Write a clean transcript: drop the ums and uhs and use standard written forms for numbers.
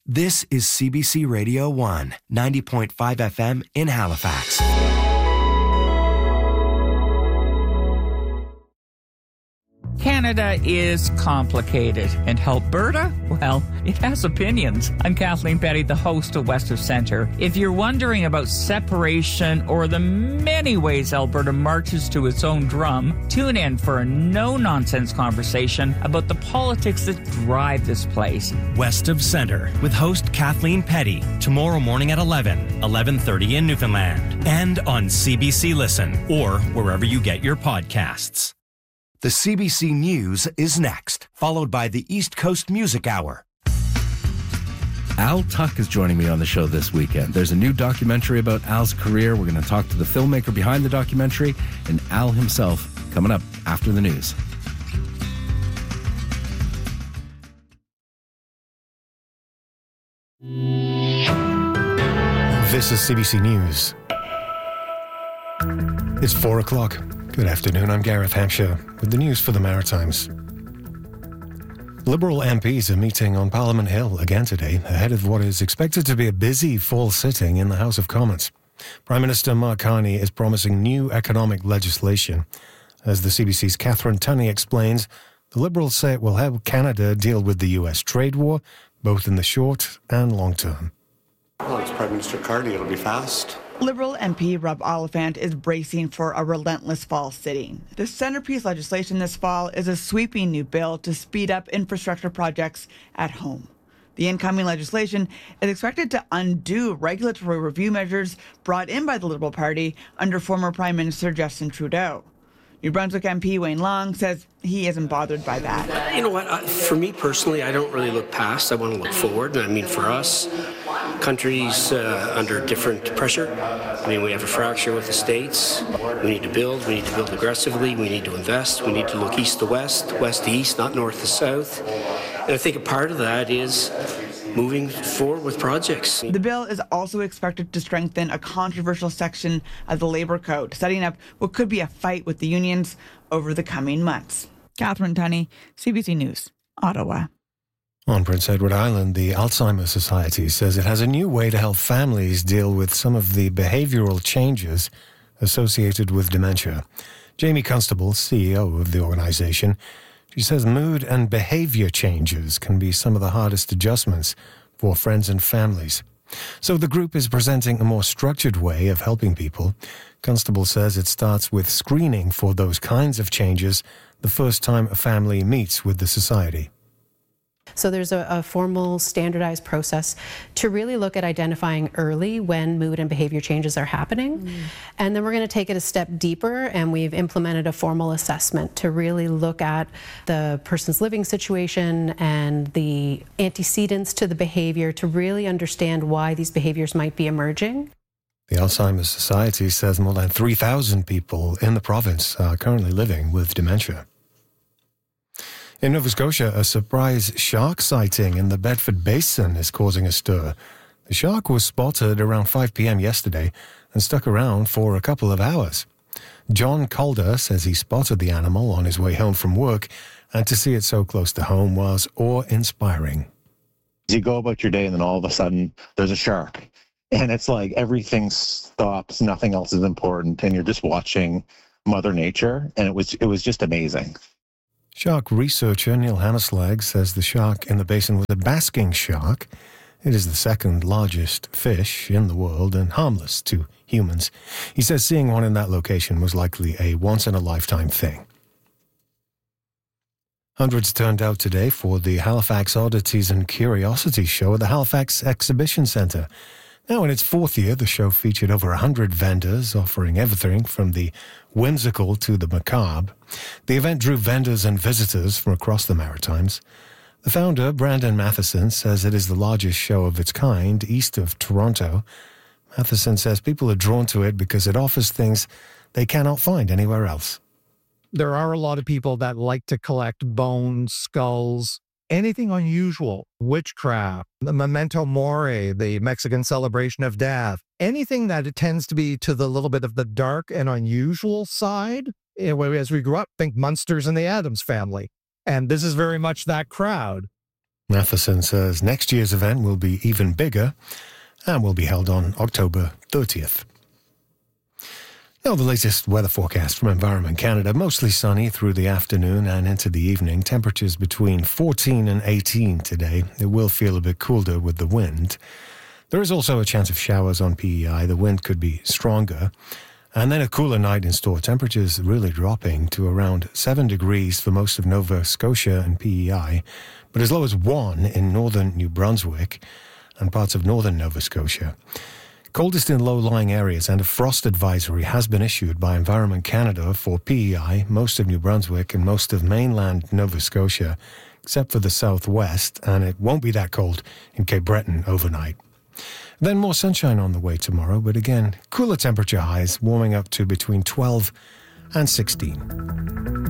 This is CBC Radio 1, 90.5 FM in Halifax. Canada is complicated, and Alberta, well, it has opinions. I'm Kathleen Petty, the host of West of Centre. If you're wondering about separation or the many ways Alberta marches to its own drum, tune in for a no-nonsense conversation about the politics that drive this place. West of Centre with host Kathleen Petty, tomorrow morning at 11:30 in Newfoundland, and on CBC Listen or wherever you get your podcasts. The CBC News is next, followed by the East Coast Music Hour. Al Tuck is joining me on the show this weekend. There's a new documentary about Al's career. We're going to talk to the filmmaker behind the documentary and Al himself coming up after the news. This is CBC News. It's 4 o'clock. Good afternoon, I'm Gareth Hampshire with the news for the Maritimes. Liberal MPs are meeting on Parliament Hill again today, ahead of what is expected to be a busy fall sitting in the House of Commons. Prime Minister Mark Carney is promising new economic legislation. As the CBC's Catherine Tunney explains, the Liberals say it will help Canada deal with the US trade war, both in the short and long term. Well, it's Prime Minister Carney. It'll be fast. Liberal MP Rob Oliphant is bracing for a relentless fall sitting. The centerpiece legislation this fall is a sweeping new bill to speed up infrastructure projects at home. The incoming legislation is expected to undo regulatory review measures brought in by the Liberal Party under former Prime Minister Justin Trudeau. New Brunswick MP Wayne Long says he isn't bothered by that. You know what? For me personally, I don't really look past. I want to look forward. I mean, for us, countries under different pressure. I mean, we have a fracture with the states. We need to build. We need to build aggressively. We need to invest. We need to look east to west, west to east, not north to south. And I think a part of that is moving forward with projects. The bill is also expected to strengthen a controversial section of the Labour Code, setting up what could be a fight with the unions over the coming months. Catherine Tunney, CBC News, Ottawa. On Prince Edward Island, the Alzheimer's Society says it has a new way to help families deal with some of the behavioural changes associated with dementia. Jamie Constable, CEO of the organisation, she says mood and behaviour changes can be some of the hardest adjustments for friends and families. So the group is presenting a more structured way of helping people. Constable says it starts with screening for those kinds of changes the first time a family meets with the society. So there's a formal standardized process to really look at identifying early when mood and behavior changes are happening. And then we're going to take it a step deeper, and we've implemented a formal assessment to really look at the person's living situation and the antecedents to the behavior to really understand why these behaviors might be emerging. The Alzheimer's Society says more than 3,000 people in the province are currently living with dementia. In Nova Scotia, a surprise shark sighting in the Bedford Basin is causing a stir. The shark was spotted around 5 p.m. yesterday and stuck around for a couple of hours. John Calder says he spotted the animal on his way home from work, and to see it so close to home was awe-inspiring. You go about your day and then all of a sudden there's a shark. And it's like everything stops, nothing else is important, and you're just watching Mother Nature, and it was just amazing. Shark researcher Neil Hammerslag says the shark in the basin was a basking shark. It is the second largest fish in the world and harmless to humans. He says seeing one in that location was likely a once-in-a-lifetime thing. Hundreds turned out today for the Halifax Oddities and Curiosities show at the Halifax Exhibition Centre. Now, in its fourth year, the show featured over 100 vendors offering everything from the whimsical to the macabre. The event drew vendors and visitors from across the Maritimes. The founder, Brandon Matheson, says it is the largest show of its kind east of Toronto. Matheson says people are drawn to it because it offers things they cannot find anywhere else. There are a lot of people that like to collect bones, skulls, anything unusual, witchcraft, the memento mori, the Mexican celebration of death, anything that it tends to be to the little bit of the dark and unusual side. As we grew up, think Munsters and the Addams Family. And this is very much that crowd. Matheson says next year's event will be even bigger and will be held on October 30th. Now the latest weather forecast from Environment Canada. Mostly sunny through the afternoon and into the evening. Temperatures between 14 and 18 today. It will feel a bit cooler with the wind. There is also a chance of showers on PEI. The wind could be stronger. And then a cooler night in store. Temperatures really dropping to around 7 degrees for most of Nova Scotia and PEI, but as low as 1 in northern New Brunswick and parts of northern Nova Scotia. Coldest in low-lying areas, and a frost advisory has been issued by Environment Canada for PEI, most of New Brunswick and most of mainland Nova Scotia, except for the southwest, and it won't be that cold in Cape Breton overnight. Then more sunshine on the way tomorrow, but again, cooler temperature highs warming up to between 12 and 16.